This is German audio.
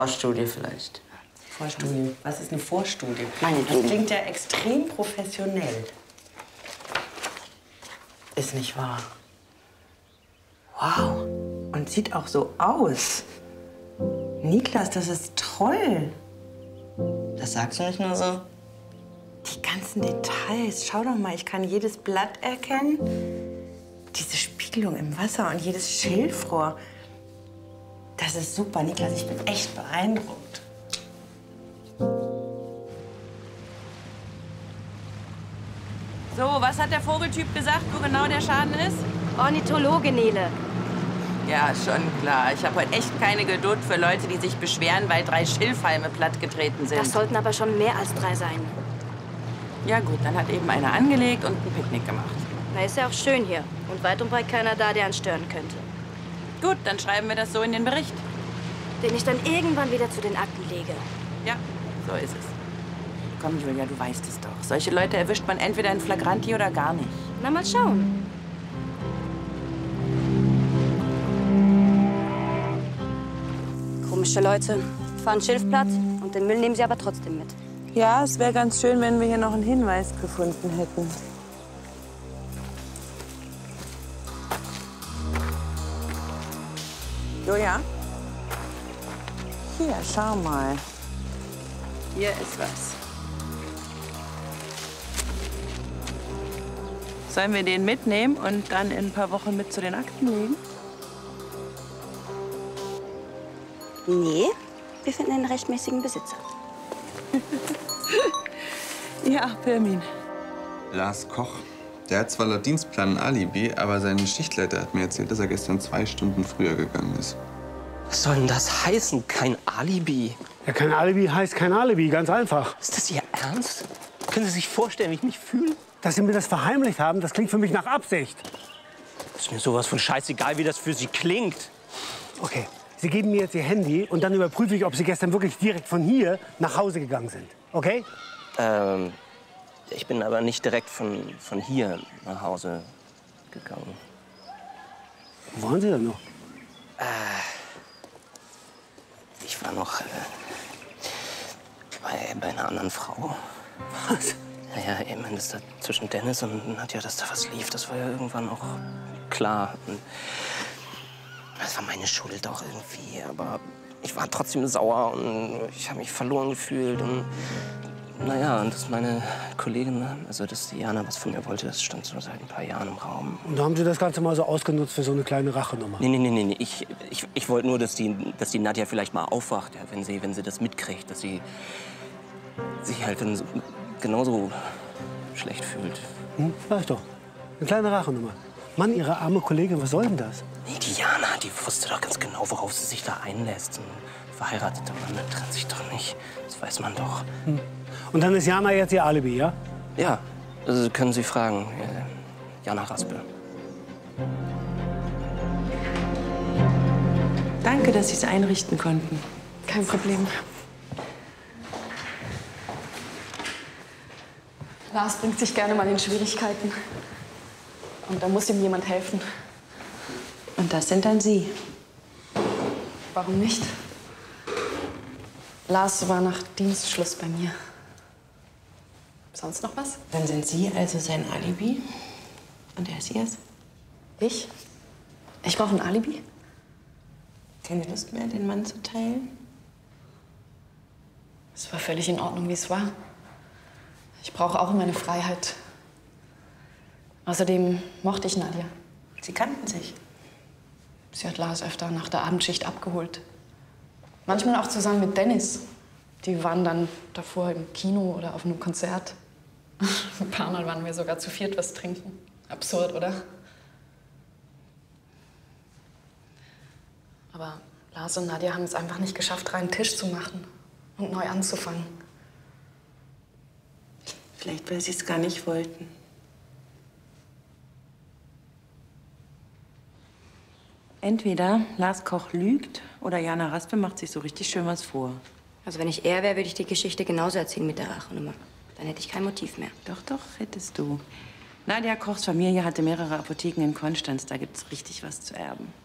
Vorstudie vielleicht. Vorstudie. Was ist eine Vorstudie? Meinetwegen. Das klingt ja extrem professionell. Ist nicht wahr? Wow. Und sieht auch so aus. Niklas, das ist toll. Das sagst du nicht nur so? Die ganzen Details. Schau doch mal, ich kann jedes Blatt erkennen. Diese Spiegelung im Wasser und jedes Schilfrohr. Das ist super, Niklas. Ich bin echt beeindruckt. So, was hat der Vogeltyp gesagt, wo genau der Schaden ist? Ornithologe, Nele. Ja, schon klar. Ich habe heute echt keine Geduld für Leute, die sich beschweren, weil 3 Schilfhalme plattgetreten sind. Das sollten aber schon mehr als 3 sein. Ja gut, dann hat eben einer angelegt und ein Picknick gemacht. Na, ist ja auch schön hier. Und weit und breit keiner da, der einen stören könnte. Gut, dann schreiben wir das so in den Bericht. Den ich dann irgendwann wieder zu den Akten lege. Ja, so ist es. Komm, Julia, du weißt es doch. Solche Leute erwischt man entweder in Flagranti oder gar nicht. Na, mal schauen. Komische Leute. Fahren Schilfplatt und den Müll nehmen sie aber trotzdem mit. Ja, es wäre ganz schön, wenn wir hier noch einen Hinweis gefunden hätten. Julia? Hier, schau mal. Hier ist was. Sollen wir den mitnehmen und dann in ein paar Wochen mit zu den Akten legen? Nee, wir finden einen rechtmäßigen Besitzer. Ja, Pirmin. Lars Koch. Der hat zwar laut Dienstplan ein Alibi, aber sein Schichtleiter hat mir erzählt, dass er gestern 2 Stunden früher gegangen ist. Was soll denn das heißen? Kein Alibi? Ja, kein Alibi heißt kein Alibi, ganz einfach. Ist das Ihr Ernst? Können Sie sich vorstellen, wie ich mich fühle? Dass Sie mir das verheimlicht haben, das klingt für mich nach Absicht. Ist mir sowas von scheißegal, wie das für Sie klingt. Okay, Sie geben mir jetzt Ihr Handy und dann überprüfe ich, ob Sie gestern wirklich direkt von hier nach Hause gegangen sind. Okay? Ich bin aber nicht direkt von hier nach Hause gegangen. Wo waren Sie denn noch? Ich war noch bei einer anderen Frau. Was? Naja, ich meine, dass da zwischen Dennis und Nadja, dass da was lief, das war ja irgendwann auch klar. Und das war meine Schuld auch irgendwie, aber ich war trotzdem sauer und ich habe mich verloren gefühlt. Und naja, und dass meine Kollegin, also dass die Jana was von mir wollte, das stand so seit ein paar Jahren im Raum. Und da haben Sie das Ganze mal so ausgenutzt für so eine kleine Rachenummer? Nee. Ich wollte nur, dass die Nadja vielleicht mal aufwacht, ja, wenn sie das mitkriegt, dass sie sich halt dann so, genauso schlecht fühlt. Sag ich doch. Eine kleine Rachenummer. Mann, Ihre arme Kollegin, was soll denn das? Nee, die Jana, die wusste doch ganz genau, worauf sie sich da einlässt. Ein verheirateter Mann, der trennt sich doch nicht. Das weiß man doch. Und dann ist Jana jetzt Ihr Alibi, ja? Ja, also können Sie fragen. Jana Raspel. Danke, dass Sie es einrichten konnten. Kein Problem. Lars bringt sich gerne mal in Schwierigkeiten. Und da muss ihm jemand helfen. Und das sind dann Sie. Warum nicht? Lars war nach Dienstschluss bei mir. Sonst noch was? Dann sind Sie also sein Alibi und er ist Ihrs? Ich? Ich brauche ein Alibi? Keine Lust mehr, den Mann zu teilen? Es war völlig in Ordnung, wie es war. Ich brauche auch meine Freiheit. Außerdem mochte ich Nadja. Sie kannten sich. Sie hat Lars öfter nach der Abendschicht abgeholt. Manchmal auch zusammen mit Dennis. Die waren dann davor im Kino oder auf einem Konzert. Ein paar Mal waren wir sogar zu viert was trinken. Absurd, oder? Aber Lars und Nadja haben es einfach nicht geschafft, reinen Tisch zu machen und neu anzufangen. Vielleicht, weil Sie es gar nicht wollten. Entweder Lars Koch lügt oder Jana Raspel macht sich so richtig schön was vor. Also wenn ich er wäre, würde ich die Geschichte genauso erzählen mit der Rachenummer. Dann hätte ich kein Motiv mehr. Doch, hättest du. Nadja Kochs Familie hatte mehrere Apotheken in Konstanz. Da gibt's richtig was zu erben.